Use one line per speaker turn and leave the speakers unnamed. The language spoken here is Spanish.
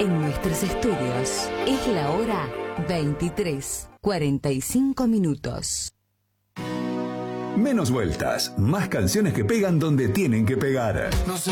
En nuestros estudios es la hora 23:45.
Menos vueltas, más canciones que pegan donde tienen que pegar.
No sé